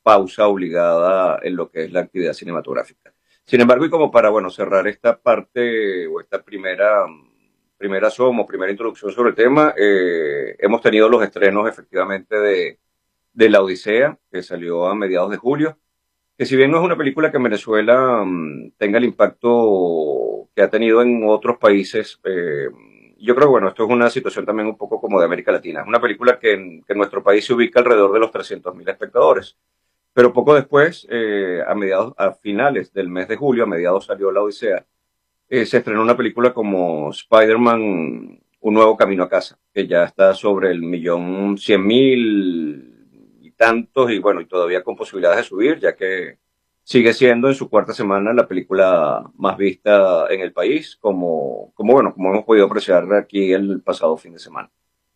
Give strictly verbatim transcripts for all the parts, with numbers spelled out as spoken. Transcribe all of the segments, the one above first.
pausa obligada en lo que es la actividad cinematográfica. Sin embargo, y como para, bueno, cerrar esta parte o esta primera, primera asoma, primera introducción sobre el tema, eh, hemos tenido los estrenos efectivamente de, de La Odisea, que salió a mediados de julio, que si bien no es una película que en Venezuela um, tenga el impacto que ha tenido en otros países, eh, yo creo que bueno, esto es una situación también un poco como de América Latina. Es una película que en, que en nuestro país se ubica alrededor de los trescientos mil espectadores. Pero poco después, eh, a mediados, a finales del mes de julio, a mediados salió La Odisea, eh, se estrenó una película como Spider-Man, Un Nuevo Camino a Casa, que ya está sobre el millón cien mil y tantos, y bueno, y todavía con posibilidades de subir, ya que sigue siendo en su cuarta semana la película más vista en el país, como, como bueno, como hemos podido apreciar aquí el pasado fin de semana.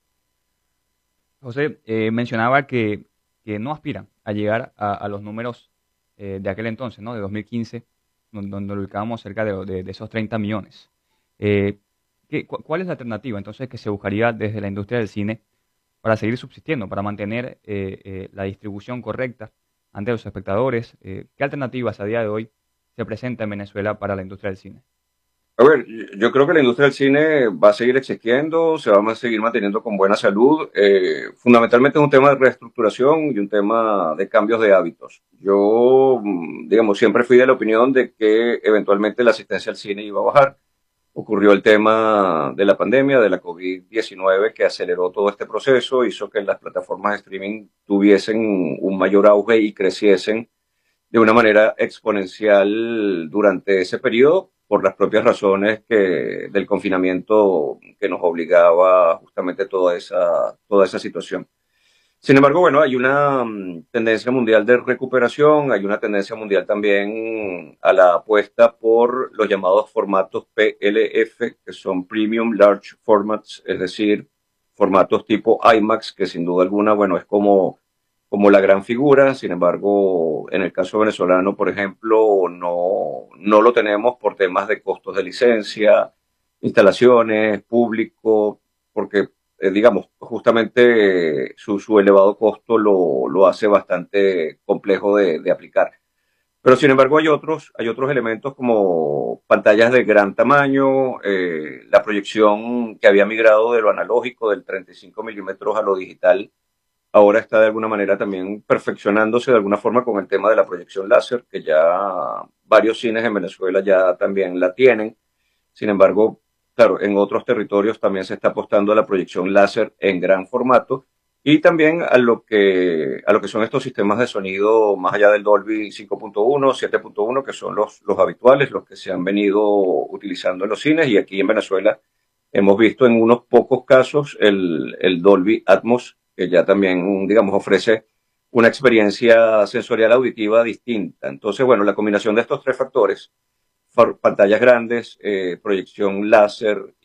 José, eh, mencionaba que, que no aspiran a llegar a, a los números eh, de aquel entonces, ¿no? De dos mil quince, donde, donde lo ubicábamos cerca de, de- de esos treinta millones. Eh, ¿qué- cu- ¿Cuál es la alternativa entonces que se buscaría desde la industria del cine para seguir subsistiendo, para mantener eh, eh, la distribución correcta ante los espectadores? Eh, ¿qué alternativas a día de hoy se presentan en Venezuela para la industria del cine? A ver, yo creo que la industria del cine va a seguir existiendo, se va a seguir manteniendo con buena salud. Eh, fundamentalmente es un tema de reestructuración y un tema de cambios de hábitos. Yo, mm, digamos, siempre fui de la opinión de que eventualmente la asistencia al cine iba a bajar. Ocurrió el tema de la pandemia, de la covid diecinueve, que aceleró todo este proceso, hizo que las plataformas de streaming tuviesen un mayor auge y creciesen de una manera exponencial durante ese periodo por las propias razones que, del confinamiento que nos obligaba justamente toda esa, toda esa situación. Sin embargo, bueno, hay una mm, tendencia mundial de recuperación, hay una tendencia mundial también a la apuesta por los llamados formatos P L F, que son Premium Large Formats, es decir, formatos tipo IMAX, que sin duda alguna, bueno, es como, como la gran figura. Sin embargo, en el caso venezolano, por ejemplo, no, no lo tenemos por temas de costos de licencia, instalaciones, público, porque eh, digamos, justamente eh, su, su, elevado costo lo, lo hace bastante complejo de, de, aplicar. Pero sin embargo hay otros, hay otros elementos como pantallas de gran tamaño, eh, la proyección que había migrado de lo analógico, del treinta y cinco milímetros a lo digital, ahora está de alguna manera también perfeccionándose de alguna forma con el tema de la proyección láser, que ya varios cines en Venezuela ya también la tienen. Sin embargo, claro, en otros territorios también se está apostando a la proyección láser en gran formato y también a lo que, a lo que son estos sistemas de sonido más allá del Dolby cinco punto uno, siete punto uno, que son los, los habituales, los que se han venido utilizando en los cines, y aquí en Venezuela hemos visto en unos pocos casos el, el Dolby Atmos, que ya también, digamos, ofrece una experiencia sensorial auditiva distinta. Entonces, bueno, la combinación de estos tres factores, pantallas grandes, eh, proyección láser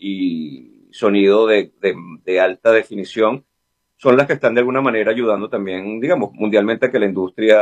y sonido de, de, de, alta definición, son las que están de alguna manera ayudando también, digamos, mundialmente a que la industria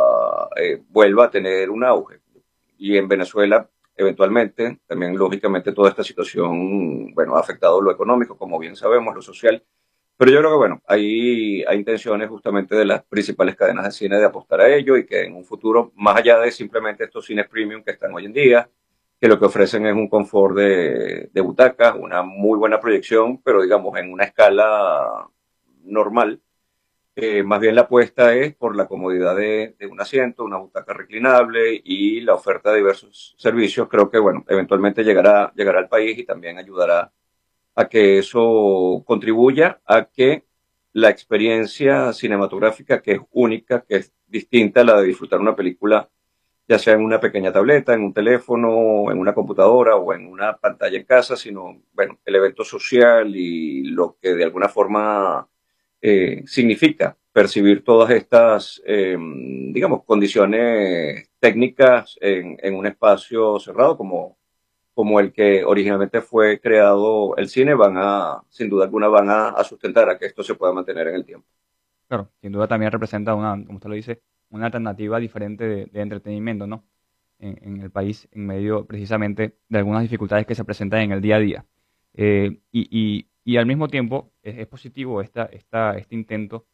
eh, vuelva a tener un auge. Y en Venezuela, eventualmente, también lógicamente toda esta situación, bueno, ha afectado lo económico, como bien sabemos, lo social. Pero yo creo que, bueno, hay, hay intenciones justamente de las principales cadenas de cine de apostar a ello y que en un futuro, más allá de simplemente estos cines premium que están hoy en día, que lo que ofrecen es un confort de, de butacas, una muy buena proyección, pero digamos en una escala normal. Eh, más bien la apuesta es por la comodidad de, de un asiento, una butaca reclinable y la oferta de diversos servicios. Creo que, bueno, eventualmente llegará, llegará al país y también ayudará a que eso contribuya a que la experiencia cinematográfica, que es única, que es distinta a la de disfrutar una película, ya sea en una pequeña tableta, en un teléfono, en una computadora o en una pantalla en casa, sino, bueno, el evento social y lo que de alguna forma eh, significa percibir todas estas, eh, digamos, condiciones técnicas en, en un espacio cerrado como como el que originalmente fue creado el cine, van a, sin duda alguna, van a, a sustentar a que esto se pueda mantener en el tiempo. Claro, sin duda también representa una, como usted lo dice, una alternativa diferente de, de entretenimiento, ¿no? En, en el país, en medio precisamente de algunas dificultades que se presentan en el día a día. Eh, y, y- y al mismo tiempo es, es positivo esta, esta, este intento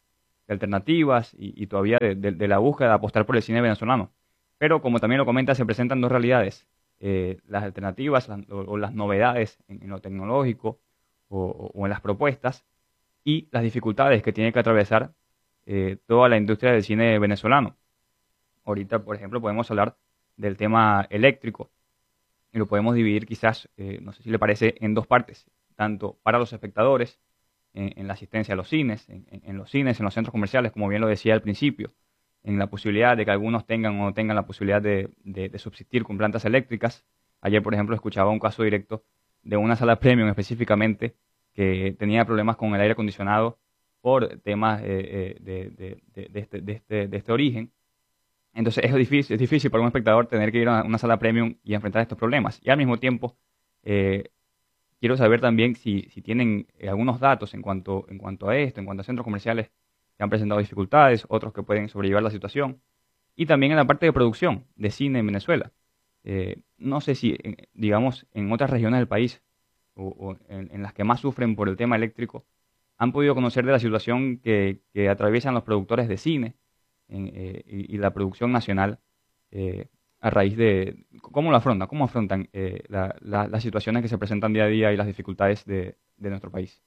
de alternativas y, y todavía de, de- de la búsqueda de apostar por el cine venezolano. Pero como también lo comenta, se presentan dos realidades. Eh, las alternativas las- o, o las novedades en, en lo tecnológico o, o- o en las propuestas y las dificultades que tiene que atravesar eh, toda la industria del cine venezolano. Ahorita, por ejemplo, podemos hablar del tema eléctrico y lo podemos dividir quizás, eh, no sé si le parece, en dos partes, tanto para los espectadores, en, en la asistencia a los cines, en, en- en los cines, en los centros comerciales, como bien lo decía al principio, en la posibilidad de que algunos tengan o no tengan la posibilidad de, de- de subsistir con plantas eléctricas. Ayer, por ejemplo, escuchaba un caso directo de una sala premium específicamente que tenía problemas con el aire acondicionado por temas eh, eh, de, de- de- de este, de este- de este origen. Entonces es difícil, es difícil para un espectador tener que ir a una sala premium y enfrentar estos problemas. Y al mismo tiempo, eh, quiero saber también si, si tienen eh, algunos datos en cuanto, en cuanto a esto, en cuanto a centros comerciales que han presentado dificultades, otros que pueden sobrellevar la situación. Y también en la parte de producción de cine en Venezuela. Eh, no sé si, en- digamos, en otras regiones del país o, o en, en las que más sufren por el tema eléctrico, han podido conocer de la situación que, que atraviesan los productores de cine en, eh, y, y la producción nacional eh, a raíz de cómo lo afrontan, cómo afrontan eh, la- la- las situaciones que se presentan día a día y las dificultades de, de nuestro país.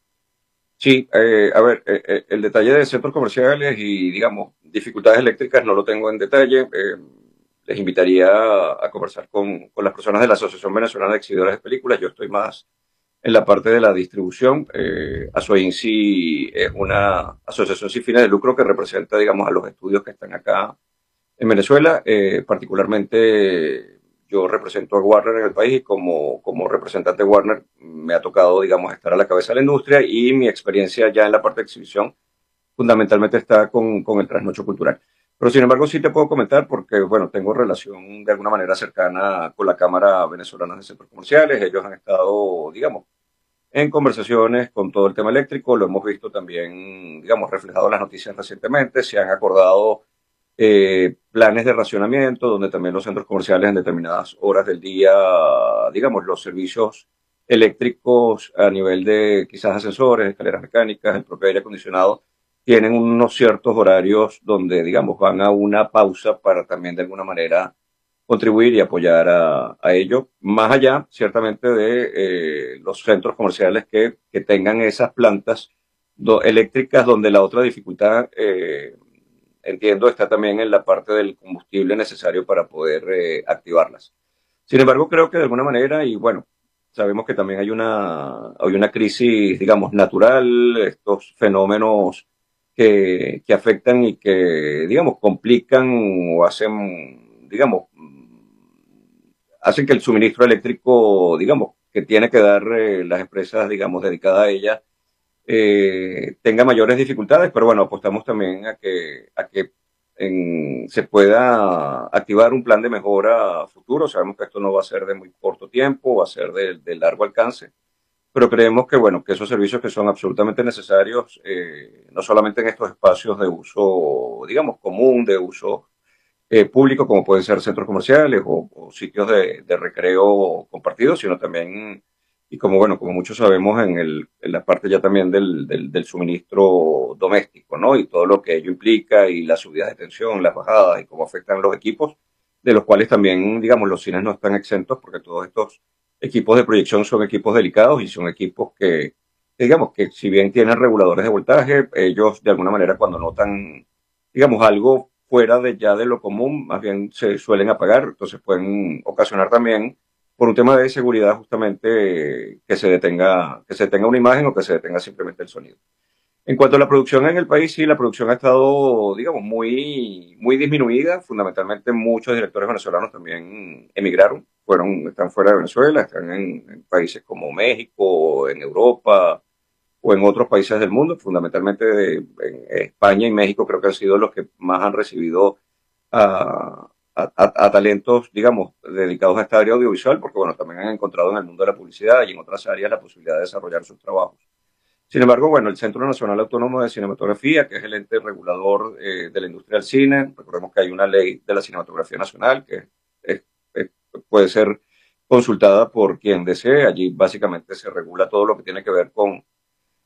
Sí, eh, a ver, eh, eh, el detalle de centros comerciales y, digamos, dificultades eléctricas no lo tengo en detalle. Eh, les invitaría a, a conversar con, con las personas de la Asociación Venezolana de Exhibidores de Películas. Yo estoy más en la parte de la distribución. Eh, ASOINCI es una asociación sin fines de lucro que representa, digamos, a los estudios que están acá en Venezuela. Eh, particularmente yo represento a Warner en el país y como, como representante de Warner me ha tocado, digamos, estar a la cabeza de la industria y mi experiencia ya en la parte de exhibición fundamentalmente está con, con el trasnocho cultural. Pero sin embargo sí te puedo comentar porque, bueno, tengo relación de alguna manera cercana con la Cámara Venezolana de Centros Comerciales. Ellos han estado, digamos, en conversaciones con todo el tema eléctrico. Lo hemos visto también, digamos, reflejado en las noticias recientemente. Se han acordado eh, planes de racionamiento, donde también los centros comerciales en determinadas horas del día, digamos, los servicios eléctricos a nivel de quizás ascensores, escaleras mecánicas, el propio aire acondicionado, tienen unos ciertos horarios donde, digamos, van a una pausa para también de alguna manera contribuir y apoyar a, a ello, más allá, ciertamente, de eh, los centros comerciales que, que tengan esas plantas do, eléctricas, donde la otra dificultad, eh, entiendo, está también en la parte del combustible necesario para poder eh, activarlas. Sin embargo, creo que de alguna manera, y bueno, sabemos que también hay una, hay una crisis, digamos, natural, estos fenómenos que, que afectan y que, digamos, complican o hacen, digamos, hacen que el suministro eléctrico, digamos, que tiene que dar eh, las empresas, digamos, dedicadas a ella, eh, tenga mayores dificultades, pero bueno, apostamos también a que, a que en, se pueda activar un plan de mejora futuro. Sabemos que esto no va a ser de muy corto tiempo, va a ser de, de largo alcance, pero creemos que, bueno, que esos servicios que son absolutamente necesarios, eh, no solamente en estos espacios de uso, digamos, común, de uso eh, público, como pueden ser centros comerciales o, o sitios de, de, recreo compartidos, sino también, y como bueno, como muchos sabemos, en, el, en la parte ya también del, del, del, suministro doméstico, ¿no? Y todo lo que ello implica y las subidas de tensión, las bajadas y cómo afectan los equipos, de los cuales también, digamos, los cines no están exentos porque todos estos equipos de proyección son equipos delicados y son equipos que, que digamos, que si bien tienen reguladores de voltaje, ellos de alguna manera cuando notan, digamos, algo fuera de ya de lo común, más bien se suelen apagar, entonces pueden ocasionar también, por un tema de seguridad justamente, que se detenga, que se detenga una imagen o que se detenga simplemente el sonido. En cuanto a la producción en el país, sí, la producción ha estado, digamos, muy, muy disminuida. Fundamentalmente muchos directores venezolanos también emigraron, fueron, están fuera de Venezuela, están en, en países como México, en Europa, o en otros países del mundo, fundamentalmente de, en España y México creo que han sido los que más han recibido a, a, a, a talentos, digamos, dedicados a esta área audiovisual, porque bueno, también han encontrado en el mundo de la publicidad y en otras áreas la posibilidad de desarrollar sus trabajos. Sin embargo, bueno, el Centro Nacional Autónomo de Cinematografía, que es el ente regulador eh, de la industria del cine, recordemos que hay una ley de la cinematografía nacional que es, es, puede ser consultada por quien desee. Allí básicamente se regula todo lo que tiene que ver con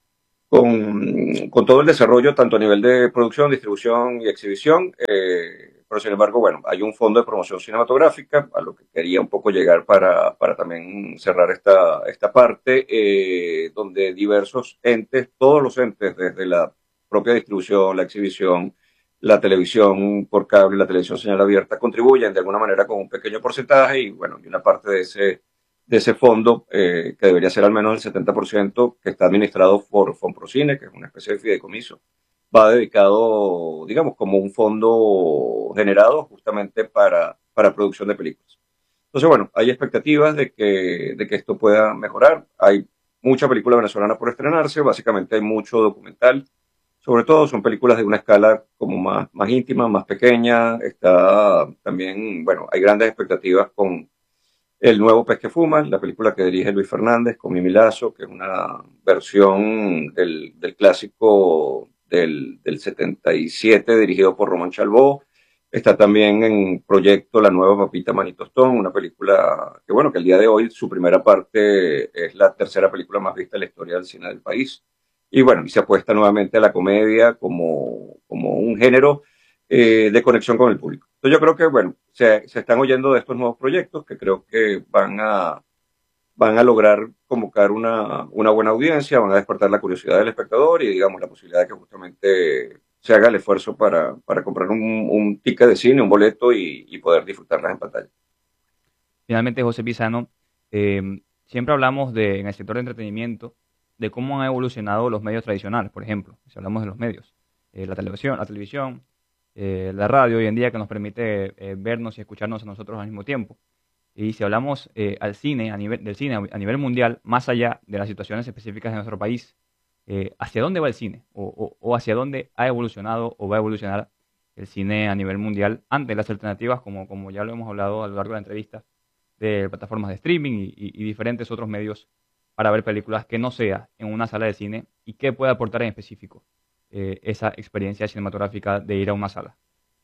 con, con todo el desarrollo, tanto a nivel de producción, distribución y exhibición. Eh, pero sin embargo, bueno, hay un fondo de promoción cinematográfica, a lo que quería un poco llegar para, para también cerrar esta, esta parte, eh, donde diversos entes, todos los entes, desde la propia distribución, la exhibición, la televisión por cable, la televisión señal abierta, contribuyen de alguna manera con un pequeño porcentaje y bueno, y una parte de ese de ese fondo, eh, que debería ser al menos el setenta por ciento, que está administrado por Fonprocine, que es una especie de fideicomiso, va dedicado, digamos, como un fondo generado justamente para, para producción de películas. Entonces, bueno, hay expectativas de que, de que esto pueda mejorar. Hay mucha película venezolana por estrenarse, básicamente hay mucho documental. Sobre todo son películas de una escala como más, más íntima, más pequeña. Está también, bueno, hay grandes expectativas con el nuevo Pez que Fuma, la película que dirige Luis Fernández con Mimi Lazo, que es una versión del, del clásico del, del setenta y siete dirigido por Román Chalbó. Está también en proyecto La Nueva Papita Manitostón, una película que, bueno, que el día de hoy su primera parte es la tercera película más vista en la historia del cine del país. Y bueno, y se apuesta nuevamente a la comedia como, como un género eh, de conexión con el público. Entonces yo creo que, bueno, se, se están oyendo de estos nuevos proyectos que creo que van a, van a lograr convocar una, una buena audiencia, van a despertar la curiosidad del espectador y, digamos, la posibilidad de que justamente se haga el esfuerzo para, para comprar un, un ticket de cine, un boleto y, y poder disfrutarlas en pantalla. Finalmente, José Pizano, eh, siempre hablamos de, en el sector de entretenimiento de cómo han evolucionado los medios tradicionales, por ejemplo, si hablamos de los medios, eh, la televisión, la televisión, eh, la radio hoy en día que nos permite eh, vernos y escucharnos a nosotros al mismo tiempo. Y si hablamos eh, al cine, a nivel, del cine a nivel mundial, más allá de las situaciones específicas de nuestro país, eh, ¿hacia dónde va el cine? O, o, o hacia dónde ha evolucionado o va a evolucionar el cine a nivel mundial ante las alternativas, como, como ya lo hemos hablado a lo largo de la entrevista, de plataformas de streaming y, y- y diferentes otros medios para ver películas que no sea en una sala de cine y qué puede aportar en específico eh, esa experiencia cinematográfica de ir a una sala?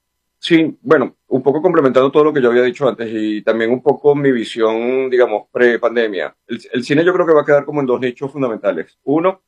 Sí, bueno, un poco complementando todo lo que yo había dicho antes y también un poco mi visión, digamos, pre-pandemia. El, el cine yo creo que va a quedar como en dos nichos fundamentales. Uno,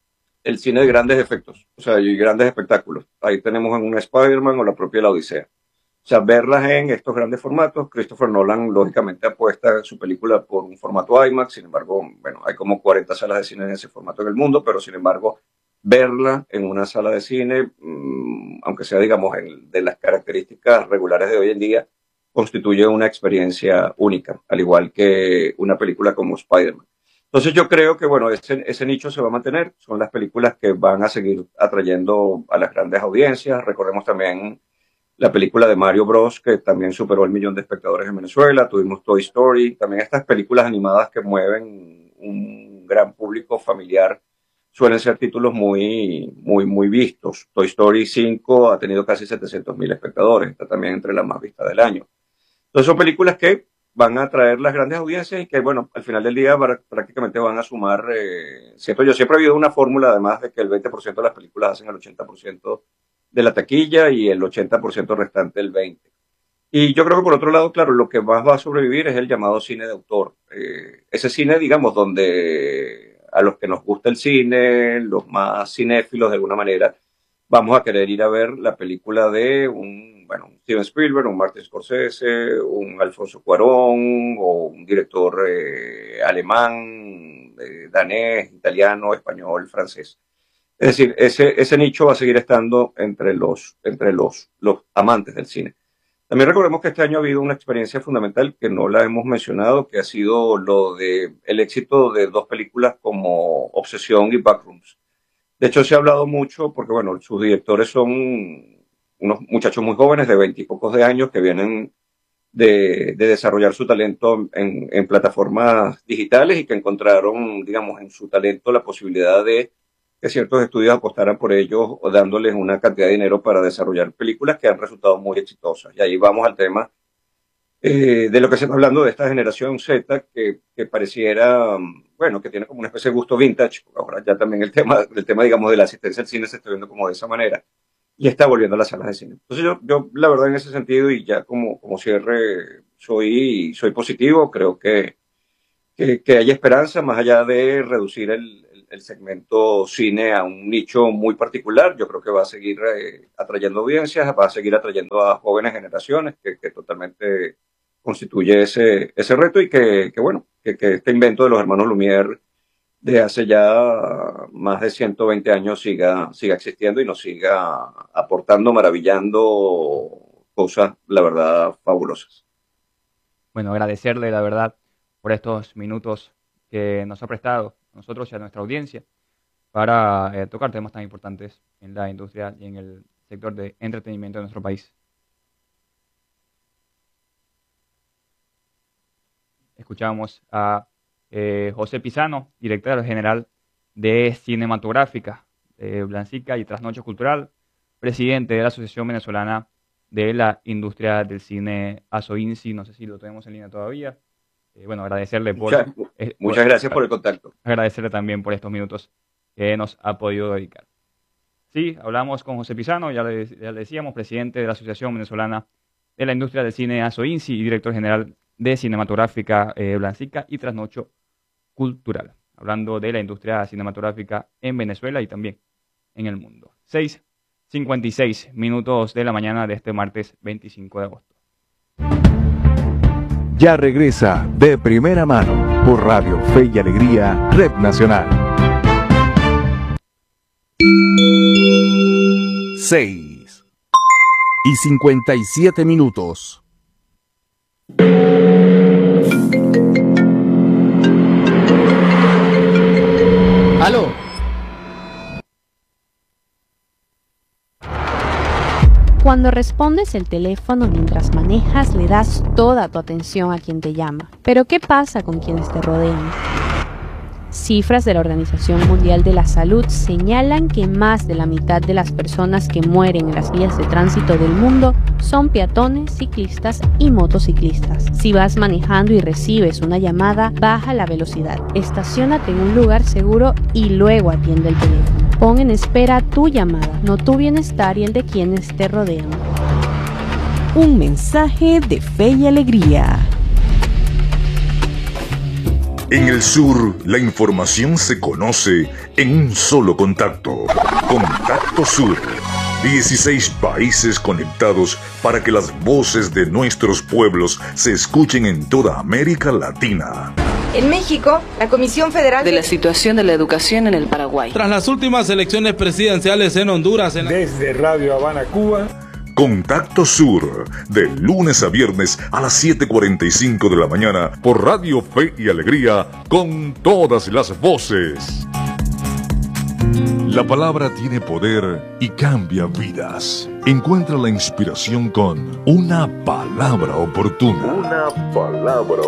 el cine de grandes efectos, o sea, y grandes espectáculos. Ahí tenemos en un Spider-Man o la propia La Odisea. O sea, verlas en estos grandes formatos. Christopher Nolan, lógicamente, apuesta su película por un formato IMAX. Sin embargo, bueno, hay como cuarenta salas de cine en ese formato en el mundo, pero sin embargo, verla en una sala de cine, mmm, aunque sea, digamos, en, de las características regulares de hoy en día, constituye una experiencia única, al igual que una película como Spider-Man. Entonces yo creo que, bueno, ese, ese nicho se va a mantener. Son las películas que van a seguir atrayendo a las grandes audiencias. Recordemos también la película de Mario Bros, que también superó el millón de espectadores en Venezuela. Tuvimos Toy Story. También estas películas animadas que mueven un gran público familiar suelen ser títulos muy, muy, muy vistos. Toy Story cinco ha tenido casi setecientos mil espectadores. Está también entre las más vistas del año. Entonces son películas que van a atraer las grandes audiencias y que, bueno, al final del día prácticamente van a sumar, eh, siento yo, siempre ha habido una fórmula además de que el veinte por ciento de las películas hacen el ochenta por ciento de la taquilla y el ochenta por ciento restante el veinte por ciento. Y yo creo que por otro lado, claro, lo que más va a sobrevivir es el llamado cine de autor. Eh, ese cine, digamos, donde a los que nos gusta el cine, los más cinéfilos de alguna manera, vamos a querer ir a ver la película de un, bueno, un Steven Spielberg, un Martin Scorsese, un Alfonso Cuarón o un director eh, alemán, eh, danés, italiano, español, francés. Es decir, ese, ese nicho va a seguir estando entre los, entre los, los amantes del cine. También recordemos que este año ha habido una experiencia fundamental que no la hemos mencionado, que ha sido lo de el éxito de dos películas como Obsesión y Backrooms. De hecho, se ha hablado mucho porque, bueno, sus directores son unos muchachos muy jóvenes de veintipocos de años que vienen de, de desarrollar su talento en, en plataformas digitales y que encontraron, digamos, en su talento la posibilidad de que ciertos estudios apostaran por ellos o dándoles una cantidad de dinero para desarrollar películas que han resultado muy exitosas. Y ahí vamos al tema eh, de lo que se está hablando de esta generación Z, que, que pareciera, bueno, que tiene como una especie de gusto vintage, porque ahora ya también el tema, el tema, digamos, de la asistencia al cine se está viendo como de esa manera, y está volviendo a las salas de cine. Entonces yo, yo la verdad, en ese sentido, y ya como, como cierre, soy, soy positivo, creo que, que, que hay esperanza, más allá de reducir el, el segmento cine a un nicho muy particular. Yo creo que va a seguir eh, atrayendo audiencias, va a seguir atrayendo a jóvenes generaciones, que, que totalmente constituye ese, ese reto y que, que bueno, que, que este invento de los hermanos Lumière de hace ya más de ciento veinte años siga, siga existiendo y nos siga aportando, maravillando cosas, la verdad, fabulosas. Bueno, agradecerle, la verdad, por estos minutos que nos ha prestado a nosotros y a nuestra audiencia para eh, tocar temas tan importantes en la industria y en el sector de entretenimiento de nuestro país. Escuchamos a eh, José Pisano, director general de Cinematográfica, eh, Blancica y Trasnocho Cultural, presidente de la Asociación Venezolana de la Industria del Cine, ASOINCI. No sé si lo tenemos en línea todavía. Eh, bueno, agradecerle por... Muchas, eh, muchas por, gracias por el contacto. Agradecerle también por estos minutos que nos ha podido dedicar. Sí, hablamos con José Pisano, ya le, ya le decíamos, presidente de la Asociación Venezolana de la Industria del Cine, ASOINCI, y director general de Cinematográfica, eh, Blancica y Trasnocho Cultural, hablando de la industria cinematográfica en Venezuela y también en el mundo. seis cincuenta y seis minutos de la mañana de este martes veinticinco de agosto. Ya regresa De Primera Mano por Radio Fe y Alegría, Red Nacional. seis y cincuenta y siete minutos. ¡Aló! Cuando respondes el teléfono mientras manejas, le das toda tu atención a quien te llama. Pero ¿qué pasa con quienes te rodean? Cifras de la Organización Mundial de la Salud señalan que más de la mitad de las personas que mueren en las vías de tránsito del mundo son peatones, ciclistas y motociclistas. Si vas manejando y recibes una llamada, baja la velocidad, estaciónate en un lugar seguro y luego atiende el teléfono. Pon en espera tu llamada, no tu bienestar y el de quienes te rodean. Un mensaje de Fe y Alegría. En el sur, la información se conoce en un solo contacto. Contacto Sur. dieciséis países conectados para que las voces de nuestros pueblos se escuchen en toda América Latina. En México, la Comisión Federal de la situación de la educación en el Paraguay. Tras las últimas elecciones presidenciales en Honduras. En la... Desde Radio Habana, Cuba. Contacto Sur, de lunes a viernes a las siete cuarenta y cinco de la mañana por Radio Fe y Alegría, con todas las voces. La palabra tiene poder y cambia vidas. Encuentra la inspiración con una palabra oportuna. Una palabra